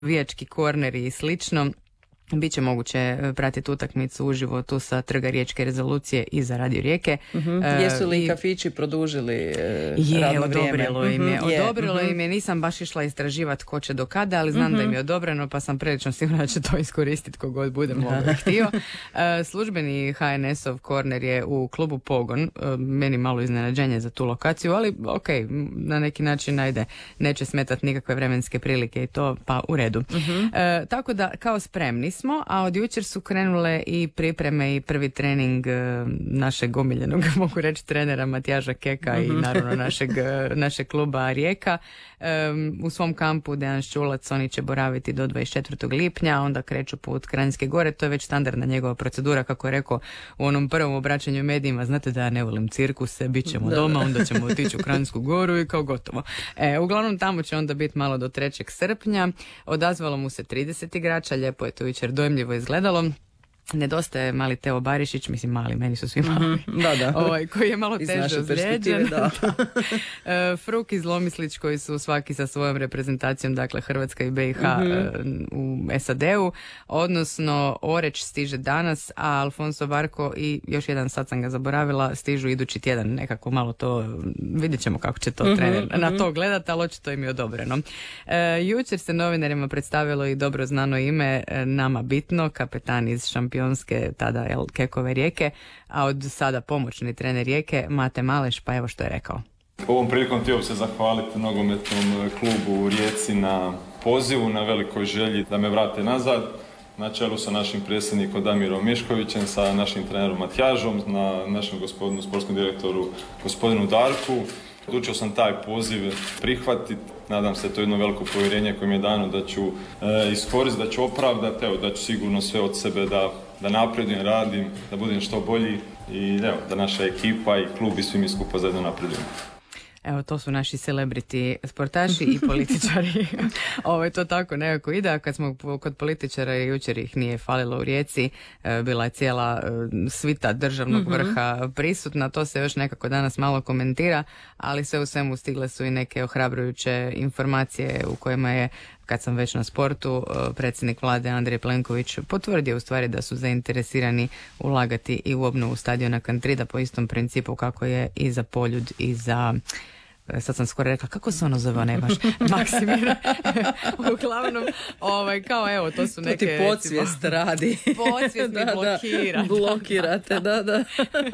navijački korneri i slično. Biće moguće pratiti utakmicu uživo tu sa Trga Riječke rezolucije i za Radio Rijeke. Jesu li kafići produžili radno vrijeme? Odobrilo im je, nisam baš išla istraživati ko će do kada, ali znam da im je odobreno, pa sam prilično sigurna da će to iskoristiti kogod bude mogao htio. Službeni HNS-ov korner je u klubu Pogon, meni malo iznenađenje za tu lokaciju, ali ok, na neki način neće smetati nikakve vremenske prilike i to, pa u redu. Tako da, kao spremni smo, a od jučer su krenule i pripreme i prvi trening našeg omiljenog, mogu reći, trenera Matijaža Keka i naravno našeg kluba Rijeka. U svom kampu Dejan Ščulac, oni će boraviti do 24. lipnja, onda kreću put Kranjske gore, to je već standardna njegova procedura, kako je rekao u onom prvom obraćanju medijima, znate da ja ne volim cirkuse, bit ćemo doma, onda ćemo otići u Kranjsku goru i kao gotovo. Uglavnom tamo će onda biti malo do 3. srpnja, odazvalo mu se 30 igrača, lijepo je to jučer dojmljivo izgledalo. Nedostaje mali Teo Barišić, mislim mali, meni su svi mali, koji je malo teže ozlijeđen. Fruk i Zlomislić koji su svaki sa svojom reprezentacijom, dakle Hrvatska i BiH u SAD-u, odnosno Oreć stiže danas, a Alfonso Barko i još jedan, sad sam ga zaboravila, stižu idući tjedan, nekako malo to, vidjet ćemo kako će to trener na to gledati, ali očito im je odobreno. Jučer se novinarima predstavilo i dobro znano ime, nama bitno, kapetan iz šampionske tada Kekove Rijeke, a od sada pomoćni trener Rijeke Mate Maleš, pa evo što je rekao. Ovom prilikom htio bih se zahvaliti nogometnom klubu u Rijeci na pozivu, na velikoj želji da me vrate nazad, na čelu sa našim predsjednikom Damirom Miškovićem, sa našim trenerom Matijažom, na našem gospodinu sportskom direktoru gospodinu Darku. Odlučio sam taj poziv prihvatiti, nadam se to je jedno veliko povjerenje koje mi je dano da ću iskoristiti, da ću opravdati, da ću sigurno sve od sebe da napredujem, radim, da budem što bolji i da naša ekipa i klub i svi mi skupa zajedno napredujemo. Evo, to su naši celebrity sportaši i političari. To tako nekako ide, a kad smo kod političara, jučer ih nije falilo u Rijeci, bila je cijela svita državnog vrha prisutna, to se još nekako danas malo komentira, ali sve u svemu stigle su i neke ohrabrujuće informacije u kojima je, kad sam već na sportu, predsjednik vlade Andrej Plenković potvrdio u stvari da su zainteresirani ulagati i u obnovu stadiona Kantrida po istom principu kako je i za Poljud i za, sad sam skoro rekla, kako se ono zove, ne baš, Maksimir. Uglavnom, kao evo, to su neke... To ti podsvijest radi. Podsvijest mi blokira. Blokirate, da.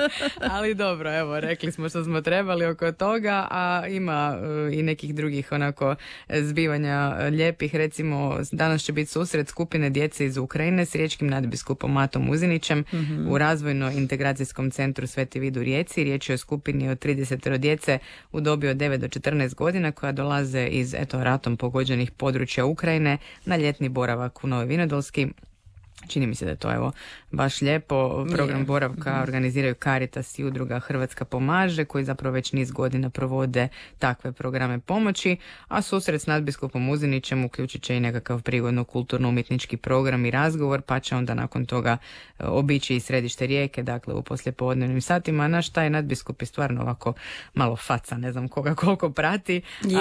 Ali dobro, evo, rekli smo što smo trebali oko toga, a ima i nekih drugih onako zbivanja lijepih. Recimo, danas će biti susret skupine djece iz Ukrajine s riječkim nadbiskupom Matom Uzinićem u razvojno-integracijskom centru Sveti Vid u Rijeci. Riječ je o skupini od 30 djece u dobi od 9 do 14 godina koja dolaze iz ratom pogođenih područja Ukrajine na ljetni boravak u Novoj Vinodolski. Čini mi se da je to baš lijepo. Program boravka organiziraju Caritas i udruga Hrvatska pomaže, koji zapravo već niz godina provode takve programe pomoći, a susret s nadbiskupom Uzinićem uključit će i nekakav prigodno kulturno-umjetnički program i razgovor, pa će onda nakon toga obići i središte Rijeke, dakle u poslijepodnevnim satima. Naš taj nadbiskup je stvarno ovako malo faca, ne znam koga koliko prati.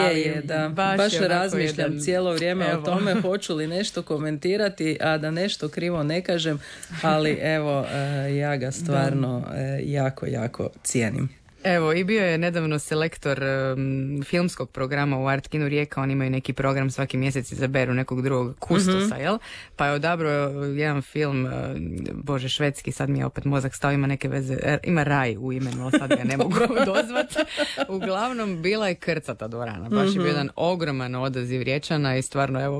Baš razmišljam cijelo vrijeme o tome hoću li nešto komentirati, a da nešto krivo ne kažem, ali evo, ja ga stvarno jako cijenim. Evo, i bio je nedavno selektor filmskog programa u Art Kinu Rijeka, oni imaju neki program, svaki mjesec izaberu nekog drugog kustosa, jel? Pa je odabrao jedan film, bože, švedski, sad mi je opet mozak stao, ima neke veze, ima Raj u imenu, ali sad ga ne mogu dozvati. Uglavnom, bila je krcata dvorana, baš je bio jedan ogroman odaziv Riječana i stvarno,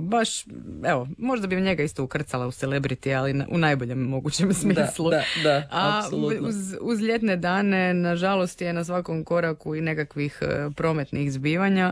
možda bi njega isto ukrcala u celebrity, ali u najboljem mogućem smislu. Da, a apsolutno. Uz ljetne dane, nažalost, je na svakom koraku i nekakvih prometnih zbivanja.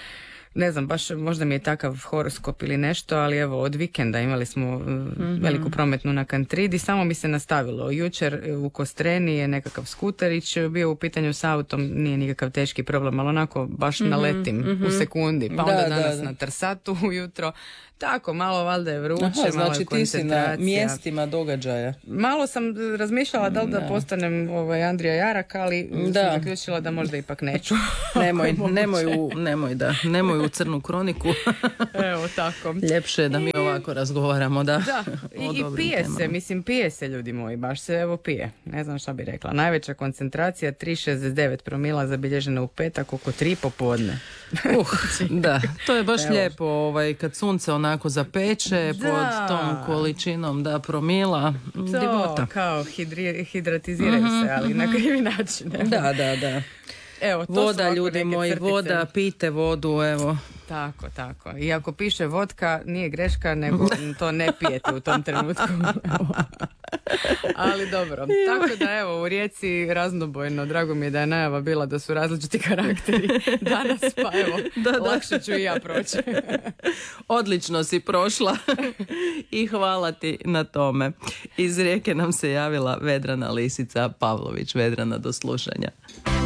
Ne znam, baš možda mi je takav horoskop ili nešto, ali evo, od vikenda imali smo veliku prometnu na Kantridi, samo mi se nastavilo. Jučer u Kostreni je nekakav skuterić bio u pitanju s autom, nije nikakav teški problem, ali onako baš naletim u sekundi, pa onda danas na Trsatu ujutro. Tako, malo valjda je vruće, malo je koncentracija. Znači ti si na mjestima događaja. Malo sam razmišljala da li da postanem Andrija Jarak, ali sam zaključila da možda ipak neću. Nemoj svoju crnu kroniku. Evo tako. Ljepše je da mi ovako razgovaramo, da. Da, i pije se, mislim, pije se, ljudi moji, baš se evo pije. Ne znam šta bi rekla. Najveća koncentracija 3,69 promila zabilježena u petak oko 3 popodne. Da, to je baš lijepo kad sunce onako zapeče pod tom količinom promila. To, kao hidratiziraju se, ali na krivi način. Da. Evo, voda, ljudi moji, crtice. Voda, pijte vodu, evo. Tako. I ako piše vodka, nije greška, nego to ne pijete u tom trenutku. Ali dobro. Tako da evo, u Rijeci raznobojno. Drago mi je da je najava bila da su različiti karakteri danas, pa evo, lakše ću i ja proći. Odlično si prošla i hvala ti na tome. Iz Rijeke nam se javila Vedrana Lisica Pavlović. Vedrana, do slušanja.